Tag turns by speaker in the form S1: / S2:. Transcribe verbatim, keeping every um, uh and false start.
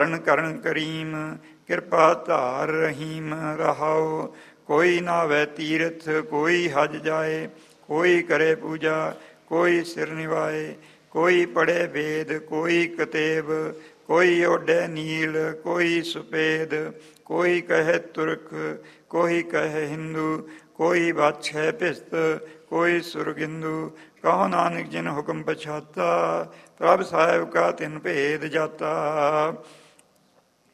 S1: ਕਰਨ ਕਰਨ ਕਰੀਮ ਕਿਰਪਾ ਧਾਰ ਰਹੀਮ ਰਹਾਉ। ਕੋਈ ਨਾਵੇ ਤੀਰਥ ਕੋਈ ਹਜ ਜਾਏ, ਕੋਈ ਕਰੇ ਪੂਜਾ ਕੋਈ ਸਿਰ ਨਿਵਾਏ। ਕੋਈ ਪੜ੍ਹੇ ਵੇਦ ਕੋਈ ਕਤੇਬ, ਕੋਈ ਓਢੇ ਨੀਲ ਕੋਈ ਸੁਪੇਦ। ਕੋਈ ਕਹੇ ਤੁਰਕ ਕੋਈ ਕਹੇ ਹਿੰਦੂ, ਕੋਈ ਬਾਛੈ ਭਿਸਤ ਕੋਈ ਸੁਰਗਿੰਦੂ। ਕਹੋ ਨਾਨਕ ਜਿਨ ਹੁਕਮ ਪਛਾਤਾ, ਪ੍ਰਭ ਸਾਹਿਬ ਕਾ ਤਿਨ ਭੇਦ ਜਾਤਾ।